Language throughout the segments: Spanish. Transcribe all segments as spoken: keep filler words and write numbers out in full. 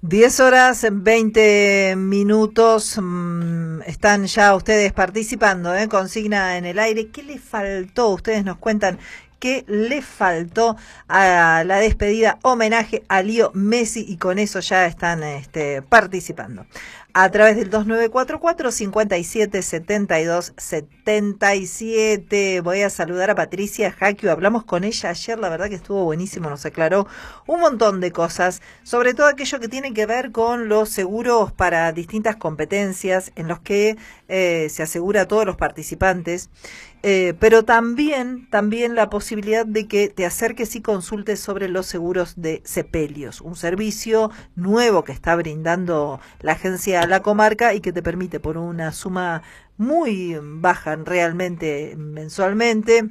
diez horas, veinte minutos, mmm, están ya ustedes participando, ¿eh? Consigna en el aire. ¿Qué les faltó? Ustedes nos cuentan qué le faltó a la despedida, homenaje a Leo Messi, y con eso ya están este, participando. A través del dos nueve cuatro cuatro, cinco siete, siete dos, siete siete. Voy a saludar a Patricia Jaquio. Hablamos con ella ayer, la verdad que estuvo buenísimo, nos aclaró un montón de cosas, sobre todo aquello que tiene que ver con los seguros para distintas competencias en los que eh, se asegura a todos los participantes. Eh, pero también, también la posibilidad de que te acerques y consultes sobre los seguros de Sepelios, un servicio nuevo que está brindando la agencia La Comarca y que te permite por una suma muy baja realmente mensualmente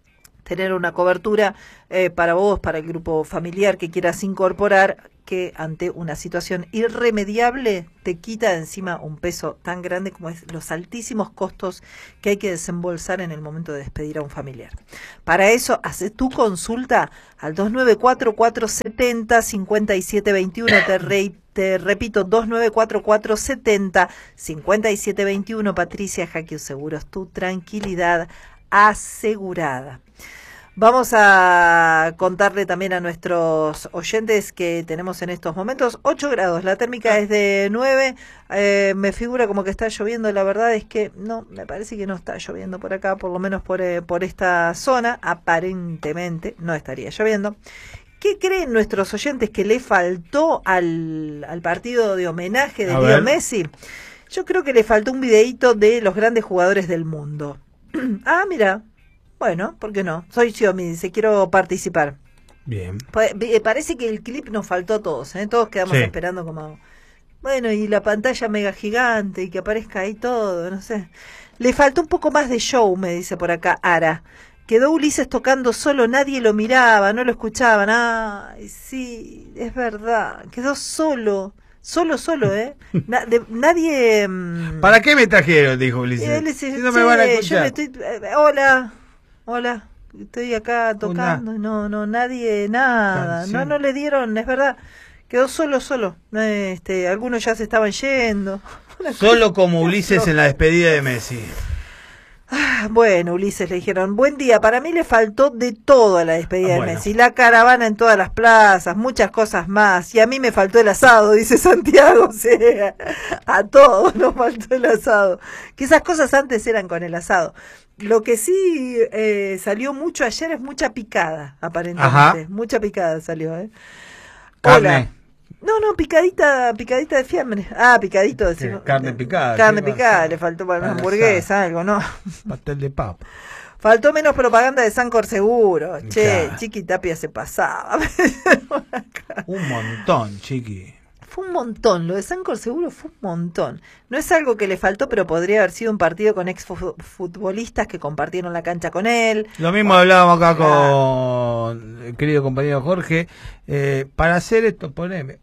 tener una cobertura eh, para vos, para el grupo familiar que quieras incorporar, que ante una situación irremediable te quita de encima un peso tan grande como es los altísimos costos que hay que desembolsar en el momento de despedir a un familiar. Para eso, hace tu consulta al dos nueve cuatro cuatro, siete cero, cinco siete dos uno, te, re, te repito, dos nueve cuatro cuatro, siete cero, cinco siete dos uno, Patricia Jaquio Seguros, tu tranquilidad asegurada. Vamos a contarle también a nuestros oyentes que tenemos en estos momentos ocho grados, la térmica es de nueve, eh, me figura como que está lloviendo, la verdad es que no, me parece que no está lloviendo por acá, por lo menos por, eh, por esta zona, aparentemente no estaría lloviendo. ¿Qué creen nuestros oyentes que le faltó al, al partido de homenaje de Leo Messi? Yo creo que le faltó un videíto de los grandes jugadores del mundo. Ah, mira. Bueno, ¿por qué no? Soy Xiomi, dice, quiero participar. Bien. Pa- parece que el clip nos faltó a todos, ¿eh? Todos quedamos sí. esperando como... Bueno, y la pantalla mega gigante y que aparezca ahí todo, no sé. Le faltó un poco más de show, me dice por acá Ara. Quedó Ulises tocando solo, nadie lo miraba, no lo escuchaban. Ay, sí, es verdad, quedó solo. Solo, solo, ¿eh? Na, de, nadie... Mmm... ¿Para qué me trajeron? Dijo Ulises. Él dice, si no me van a escuchar. Yo me estoy... Eh, hola... Hola, estoy acá tocando, Una. no, no, nadie, nada, Canción. no, no le dieron, es verdad, quedó solo, solo, este, algunos ya se estaban yendo. Solo como Ulises en la despedida de Messi. Ah, bueno, Ulises le dijeron, buen día, para mí le faltó de todo a la despedida ah, bueno. de Messi, la caravana en todas las plazas, muchas cosas más, y a mí me faltó el asado, dice Santiago, o sea, a todos nos faltó el asado, que esas cosas antes eran con el asado. Lo que sí eh, salió mucho ayer es mucha picada, aparentemente, Ajá. mucha picada salió, ¿eh? Carne. Hola. No, no, picadita, picadita de fiambre. Ah, picadito. Decimos, carne picada. Carne picada, le faltó para una hamburguesa, algo, ¿no? Pastel de papa. Faltó menos propaganda de Sancor Seguro. Che, claro. Chiqui Tapia se pasaba. Un montón, Chiqui. Fue un montón, lo de Sancor Seguro fue un montón. No es algo que le faltó, pero podría haber sido un partido con exfutbolistas que compartieron la cancha con él. Lo mismo bueno, hablábamos acá con el querido compañero Jorge. Eh, para hacer esto, poneme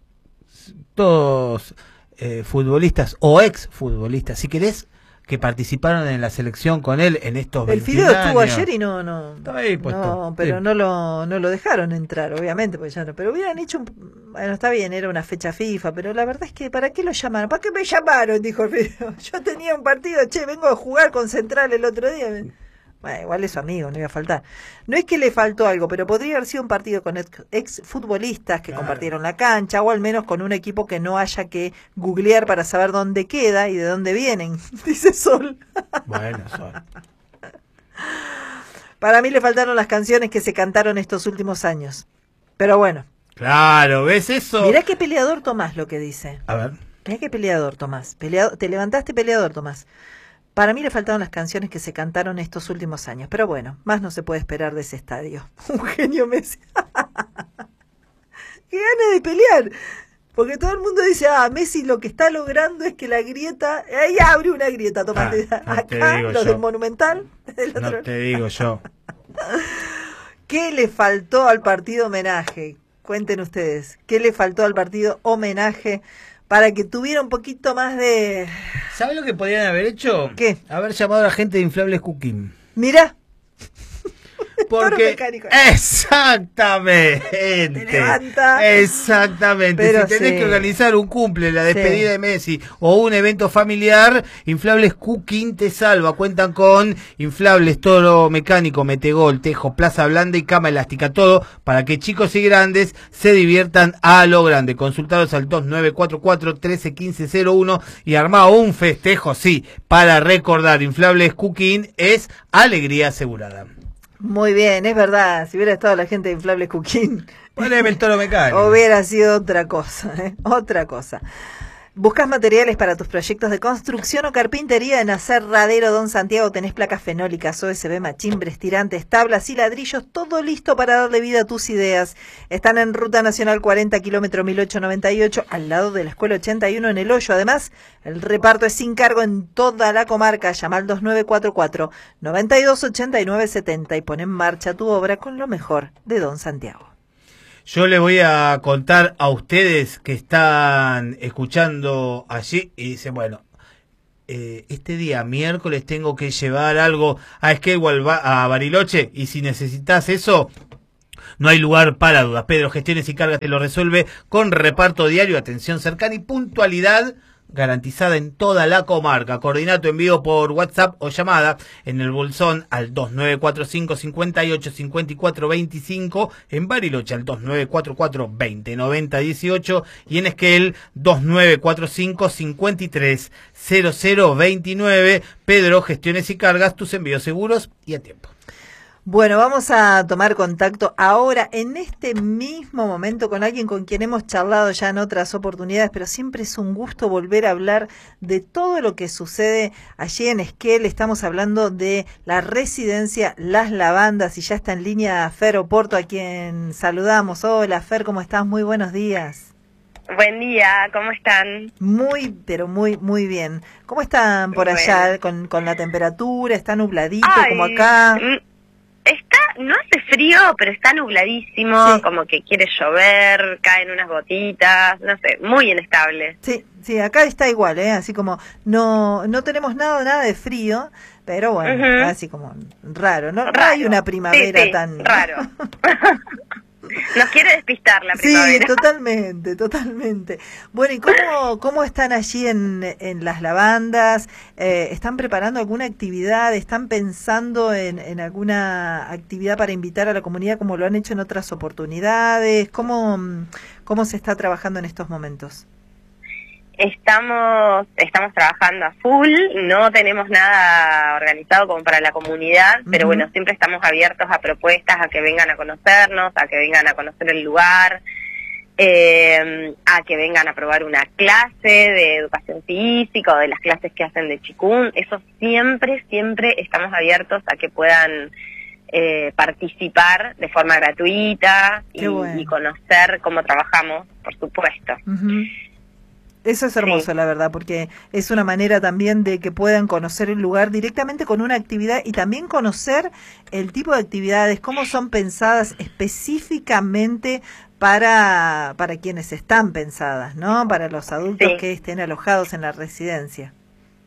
todos eh, futbolistas o exfutbolistas, si querés, que participaron en la selección con él en estos el Fideo estuvo ayer y no no estaba ahí puesto. No, pero sí. no lo no lo dejaron entrar, obviamente, porque ya no, pero hubieran hecho un, bueno, está bien, era una fecha FIFA, pero la verdad es que ¿para qué lo llamaron? ¿Para qué me llamaron? Dijo el Fideo. Yo tenía un partido, che, vengo a jugar con Central el otro día. Bueno, igual es su amigo, no iba a faltar. No es que le faltó algo, pero podría haber sido un partido con ex, ex futbolistas que claro. compartieron la cancha, o al menos con un equipo que no haya que googlear para saber dónde queda y de dónde vienen, dice Sol. Bueno, Sol. Para mí le faltaron las canciones que se cantaron estos últimos años. Pero bueno. Claro, ¿ves eso? Mirá qué peleador Tomás lo que dice. A ver. Mirá qué peleador Tomás. Peleador, te levantaste peleador Tomás. Para mí le faltaron las canciones que se cantaron estos últimos años. Pero bueno, más no se puede esperar de ese estadio. Un genio Messi. ¡Qué ganas de pelear! Porque todo el mundo dice, ah, Messi lo que está logrando es que la grieta... Ahí abre una grieta, tomate. Ah, no acá, los yo. del Monumental. Del no otro... te digo yo. ¿Qué le faltó al partido homenaje? Cuenten ustedes. ¿Qué le faltó al partido homenaje para que tuviera un poquito más de... ¿Sabes lo que podrían haber hecho? ¿Qué? Haber llamado a la gente de Inflables Cooking. Mirá. Porque exactamente, te levanta. Exactamente. Pero si tenés sí. que organizar un cumple, la despedida sí. de Messi o un evento familiar, Inflables Cooking te salva. Cuentan con inflables, toro mecánico, metegol, tejo, plaza blanda y cama elástica, todo para que chicos y grandes se diviertan a lo grande. Consultados al dos nueve cuatro cuatro, uno tres uno cinco cero uno y armado un festejo, sí, para recordar. Inflables Cooking es alegría asegurada. Muy bien, es verdad, si hubiera estado la gente de Inflables Cooking, poneme el toro mecánico. Hubiera sido otra cosa, ¿eh? Otra cosa. ¿Buscas materiales para tus proyectos de construcción o carpintería? En Aserradero Don Santiago tenés placas fenólicas, O S B, machimbres, tirantes, tablas y ladrillos, todo listo para darle vida a tus ideas. Están en Ruta Nacional cuarenta, kilómetro mil ochocientos noventa y ocho, al lado de la Escuela ochenta y uno en El Hoyo. Además, el reparto es sin cargo en toda la comarca. Llama al dos nueve cuatro cuatro, nueve dos ocho nueve siete cero y pon en marcha tu obra con lo mejor de Don Santiago. Yo les voy a contar a ustedes que están escuchando allí y dicen, bueno, eh, este día miércoles tengo que llevar algo a Esquel, a Bariloche, y si necesitas eso, no hay lugar para dudas. Pedro Gestiones y Cargas te lo resuelve con reparto diario, atención cercana y puntualidad garantizada en toda la comarca. Coordina tu envío por WhatsApp o llamada en el Bolsón al dos nueve cuatro cinco, cinco ocho, cinco cuatro dos cinco, en Bariloche al dos nueve cuatro cuatro, veinte, noventa, dieciocho y en Esquel dos nueve cuatro cinco, cinco tres, cero cero veintinueve. Pedro Gestiones y Cargas, tus envíos seguros y a tiempo. Bueno, vamos a tomar contacto ahora, en este mismo momento, con alguien con quien hemos charlado ya en otras oportunidades, pero siempre es un gusto volver a hablar de todo lo que sucede allí en Esquel. Estamos hablando de la residencia Las Lavandas y ya está en línea Fer Oporto, a quien saludamos. Hola Fer, ¿cómo estás? Muy buenos días. Buen día, ¿cómo están? Muy, pero muy, muy bien. ¿Cómo están por bueno. allá con, con la temperatura? ¿Está nubladito Ay, como acá? Está, no hace frío, pero está nubladísimo, sí. Como que quiere llover, caen unas gotitas, no sé, muy inestable. Sí, sí, acá está igual, ¿eh? Así como no no tenemos nada nada de frío, pero bueno, uh-huh. así como raro, ¿no? Raro. No hay una primavera sí, sí, tan... raro. Nos quiere despistar la primavera. Sí, totalmente, totalmente. Bueno, ¿y cómo, cómo están allí en, en Las Lavandas? Eh, ¿Están preparando alguna actividad? ¿Están pensando en, en alguna actividad para invitar a la comunidad como lo han hecho en otras oportunidades? ¿Cómo, cómo se está trabajando en estos momentos? Estamos estamos trabajando a full, no tenemos nada organizado como para la comunidad, uh-huh. pero bueno, siempre estamos abiertos a propuestas, a que vengan a conocernos, a que vengan a conocer el lugar, eh, a que vengan a probar una clase de educación física o de las clases que hacen de Chikun. Eso siempre, siempre estamos abiertos a que puedan eh, participar de forma gratuita y, bueno. y conocer cómo trabajamos, por supuesto. Uh-huh. Eso es hermoso, sí. La verdad, porque es una manera también de que puedan conocer el lugar directamente con una actividad y también conocer el tipo de actividades, cómo son pensadas específicamente para, para quienes están pensadas, ¿no? Para los adultos sí. que estén alojados en la residencia.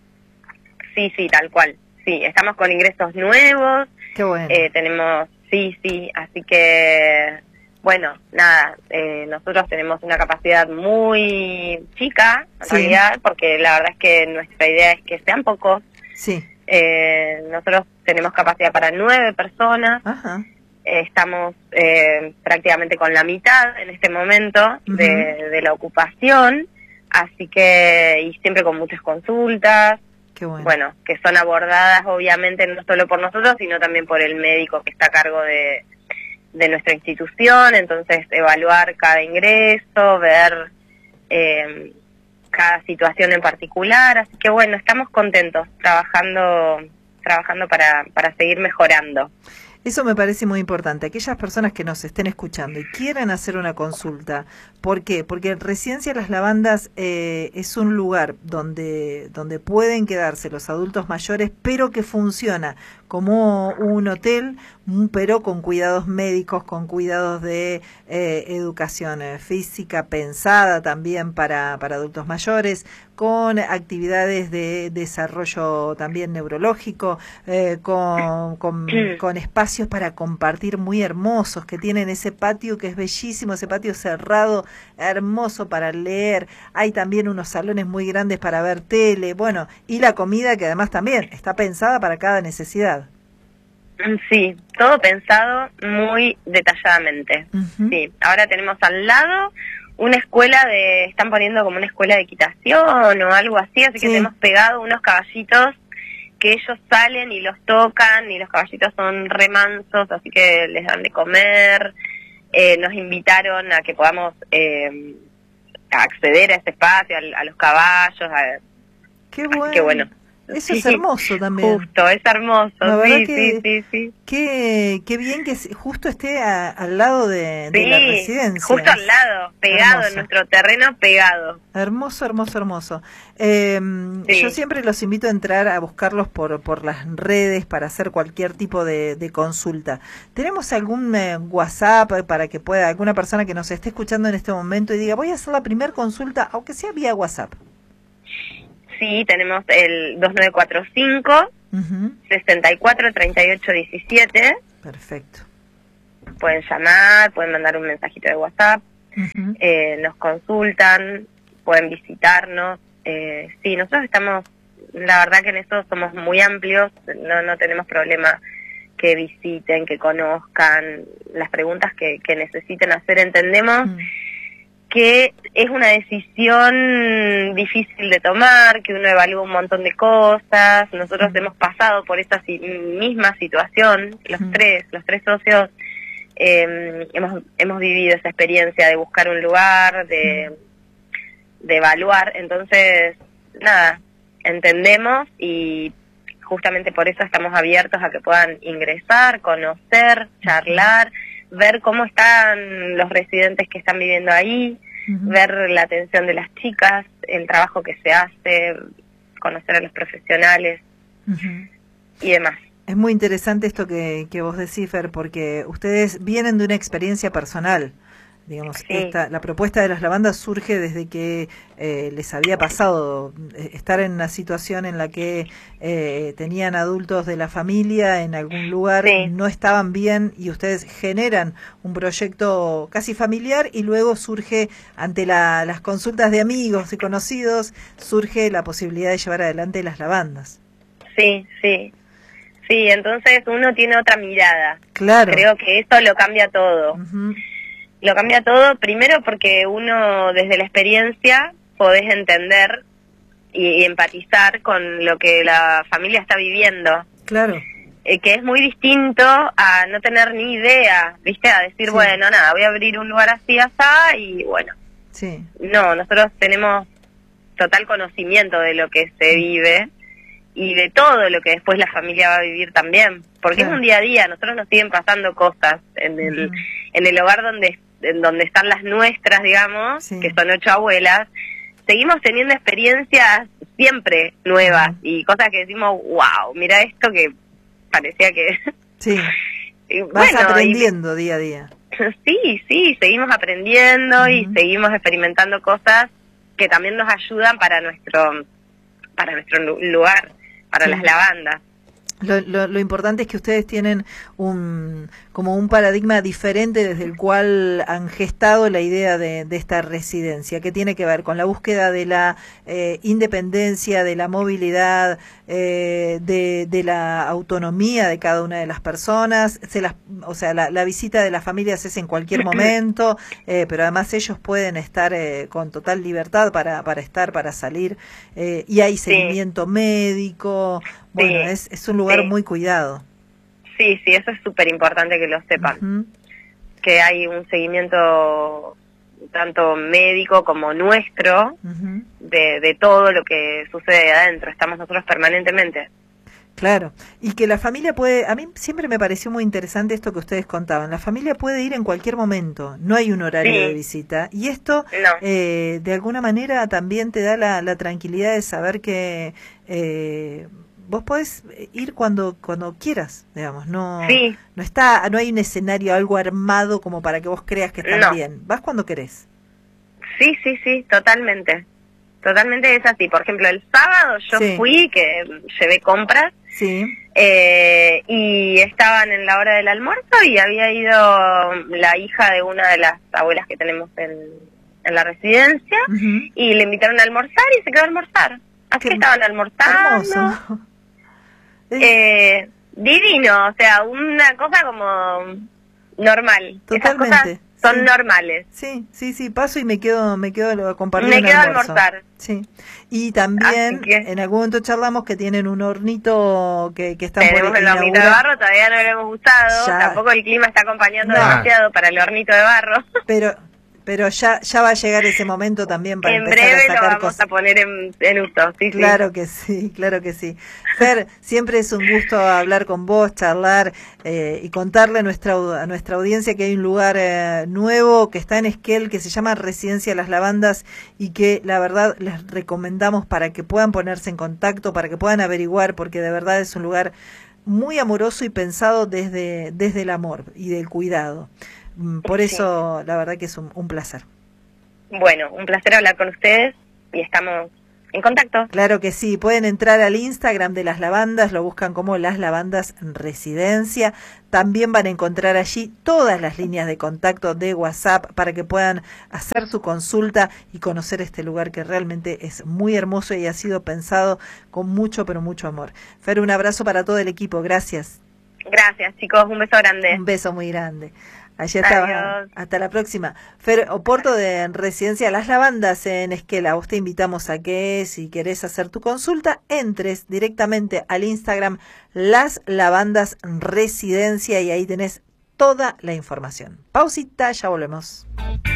Sí, sí, tal cual. Sí, estamos con ingresos nuevos. Qué bueno. Eh, tenemos, sí, sí, así que... Bueno, nada, eh, nosotros tenemos una capacidad muy chica, en sí. realidad, porque la verdad es que nuestra idea es que sean pocos. Sí. Eh, nosotros tenemos capacidad para nueve personas. Ajá. Eh, estamos eh, prácticamente con la mitad en este momento uh-huh. de, de la ocupación, así que, y siempre con muchas consultas. Qué bueno. Bueno, que son abordadas obviamente no solo por nosotros, sino también por el médico que está a cargo de... de nuestra institución, entonces evaluar cada ingreso, ver eh, cada situación en particular, así que bueno, estamos contentos trabajando trabajando para, para seguir mejorando. Eso me parece muy importante. Aquellas personas que nos estén escuchando y quieran hacer una consulta, ¿por qué? Porque Residencia Las Lavandas eh, es un lugar donde, donde pueden quedarse los adultos mayores, pero que funciona como un hotel, pero con cuidados médicos, con cuidados de eh, educación física pensada también para, para adultos mayores, con actividades de desarrollo también neurológico, eh, con, con, con espacios para compartir muy hermosos, que tienen ese patio que es bellísimo, ese patio cerrado, hermoso para leer. Hay también unos salones muy grandes para ver tele, bueno, y la comida que además también está pensada para cada necesidad. Sí, todo pensado muy detalladamente. Uh-huh. Sí, ahora tenemos al lado una escuela de, están poniendo como una escuela de equitación o algo así, así sí. que tenemos pegado unos caballitos que ellos salen y los tocan y los caballitos son remansos, así que les dan de comer. Eh, nos invitaron a que podamos eh, acceder a ese espacio, a, a los caballos. A, Qué bueno. Así que bueno. Eso sí, es hermoso también. Justo, es hermoso. Sí, que, sí, sí, sí. Qué, qué bien que justo esté a, al lado de, de sí, la residencia. Justo al lado, pegado, hermoso. En nuestro terreno, pegado. Hermoso, hermoso, hermoso. Eh, sí. Yo siempre los invito a entrar a buscarlos por, por las redes para hacer cualquier tipo de, de consulta. ¿Tenemos algún eh, WhatsApp para que pueda, alguna persona que nos esté escuchando en este momento y diga, voy a hacer la primera consulta, aunque sea vía WhatsApp? Sí, tenemos el dos nueve cuatro cinco, uh-huh. sesenta y cuatro, treinta y ocho, diecisiete. Perfecto. Pueden llamar, pueden mandar un mensajito de WhatsApp, uh-huh. eh, nos consultan, pueden visitarnos. Eh, sí, nosotros estamos, la verdad que en eso somos muy amplios, no, no tenemos problema que visiten, que conozcan las preguntas que, que necesiten hacer. Entendemos uh-huh. que es una decisión difícil de tomar, que uno evalúa un montón de cosas. Nosotros mm. hemos pasado por esa si misma situación, los mm. tres, los tres socios, eh, hemos hemos vivido esa experiencia de buscar un lugar, de, mm. de evaluar. Entonces, nada, entendemos y justamente por eso estamos abiertos a que puedan ingresar, conocer, charlar, ver cómo están los residentes que están viviendo ahí, uh-huh. ver la atención de las chicas, el trabajo que se hace, conocer a los profesionales uh-huh. y demás. Es muy interesante esto que, que vos decís, Fer, porque ustedes vienen de una experiencia personal. Digamos, sí. esta, la propuesta de las lavandas surge desde que eh, les había pasado estar en una situación en la que eh, tenían adultos de la familia en algún lugar, sí. no estaban bien y ustedes generan un proyecto casi familiar y luego surge ante la, las consultas de amigos y conocidos, surge la posibilidad de llevar adelante las lavandas. Sí, sí. Sí, entonces uno tiene otra mirada. Claro. Creo que esto lo cambia todo. Uh-huh. Lo cambia todo, primero porque uno desde la experiencia podés entender y, y empatizar con lo que la familia está viviendo. Claro. Eh, que es muy distinto a no tener ni idea, ¿viste? A decir, sí. bueno, nada, voy a abrir un lugar así, así, y bueno. Sí. No, nosotros tenemos total conocimiento de lo que se vive y de todo lo que después la familia va a vivir también. Porque claro. es un día a día, nosotros nos siguen pasando cosas en el, uh-huh. en el hogar donde en donde están las nuestras, digamos, sí. que son ocho abuelas, seguimos teniendo experiencias siempre nuevas uh-huh. y cosas que decimos, wow, mira esto que parecía que... Sí, vas bueno, aprendiendo y... día a día. Sí, sí, seguimos aprendiendo uh-huh. y seguimos experimentando cosas que también nos ayudan para nuestro, para nuestro lugar, para sí. las lavandas. Lo, lo, lo importante es que ustedes tienen un como un paradigma diferente desde el cual han gestado la idea de, de esta residencia, que tiene que ver con la búsqueda de la eh, independencia, de la movilidad, eh, de, de la autonomía de cada una de las personas. Se las, o sea, la, la visita de las familias es en cualquier momento, eh, pero además ellos pueden estar eh, con total libertad para, para estar, para salir, eh, y hay seguimiento sí. médico. Bueno, sí, es, es un lugar sí. muy cuidado. Sí, sí, eso es súper importante que lo sepan. Uh-huh. Que hay un seguimiento tanto médico como nuestro uh-huh. de, de todo lo que sucede ahí adentro. Estamos nosotros permanentemente. Claro, y que la familia puede, a mí siempre me pareció muy interesante esto que ustedes contaban, la familia puede ir en cualquier momento, no hay un horario sí. de visita, y esto no. eh, de alguna manera también te da la, la tranquilidad de saber que eh, vos podés ir cuando cuando quieras, digamos, no sí. no está, no hay un escenario, algo armado como para que vos creas que están no. bien, vas cuando querés. Sí, sí, sí, totalmente. totalmente es así. Por ejemplo, el sábado yo Sí. fui, que llevé compras, Sí. eh, y estaban en la hora del almuerzo y había ido la hija de una de las abuelas que tenemos en, en la residencia, Ujú. y le invitaron a almorzar y se quedó a almorzar. Así Qué que estaban almorzando. Hermoso. Es- Eh, divino, o sea, una cosa como normal. Esas Totalmente, cosas son sí. normales. Sí, sí, sí, paso y me quedo, me quedo a compartir Me un quedo a almuerzo. almorzar. Sí. Y también, Así que- en algún momento charlamos que tienen un hornito que, que están Tenemos por el hornito de inaugurar, barro, todavía no lo hemos usado, Ya. tampoco el clima está acompañando No. demasiado para el hornito de barro. pero pero ya ya va a llegar ese momento también para En empezar breve a lo sacar vamos cosas. a poner en, en uso, sí, Claro que sí, claro que sí. Fer, siempre es un gusto hablar con vos, charlar eh, y contarle a nuestra, au- a nuestra audiencia que hay un lugar eh, nuevo que está en Esquel, que se llama Residencia Las Lavandas, y que la verdad les recomendamos para que puedan ponerse en contacto, para que puedan averiguar, porque de verdad es un lugar muy amoroso y pensado desde, desde el amor y del cuidado. Mm, Por Sí. eso, la verdad que es un, un placer. sí. Bueno, un placer hablar con ustedes y estamos en contacto. Claro que sí, pueden entrar al Instagram de Las Lavandas, lo buscan como Las Lavandas Residencia. También van a encontrar allí todas las líneas de contacto de WhatsApp para que puedan hacer su consulta y conocer este lugar que realmente es muy hermoso y ha sido pensado con mucho, pero mucho amor. Fer, un abrazo para todo el equipo, gracias. Gracias, chicos, un beso grande. Un beso muy grande. Allí estaba. Adiós. Hasta la próxima. Fer Oporto de Residencia Las Lavandas en Esquel. A vos te invitamos a que, si querés hacer tu consulta, entres directamente al Instagram Las Lavandas Residencia y ahí tenés toda la información. Pausita, ya volvemos.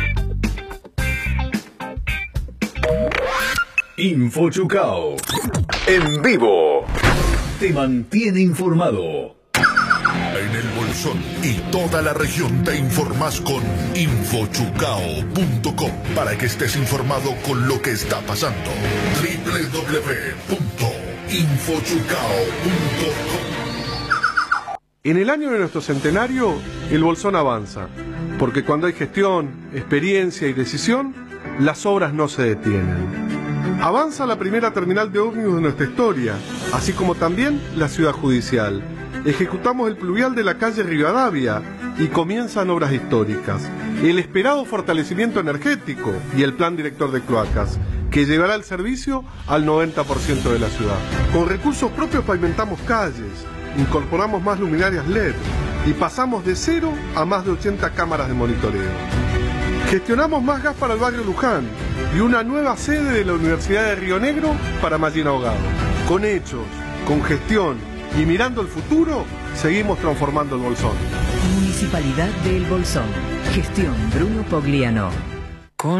Info Chucao. En vivo. Te mantiene informado. En el Bolsón y toda la región te informás con info chucao punto com para que estés informado con lo que está pasando. doble u doble u doble u punto info chucao punto com. En el año de nuestro centenario, el Bolsón avanza, porque cuando hay gestión, experiencia y decisión, las obras no se detienen. Avanza la primera terminal de ómnibus de nuestra historia, así como también la ciudad judicial. Ejecutamos el pluvial de la calle Rivadavia y comienzan obras históricas. El esperado fortalecimiento energético y el plan director de cloacas, que llevará el servicio al noventa por ciento de la ciudad. Con recursos propios pavimentamos calles, incorporamos más luminarias L E D y pasamos de cero a más de ochenta cámaras de monitoreo. Gestionamos más gas para el barrio Luján y una nueva sede de la Universidad de Río Negro para Mallín Ahogado. Con hechos, con gestión y mirando el futuro, seguimos transformando el Bolsón. Municipalidad de El Bolsón. Gestión Bruno Pogliano.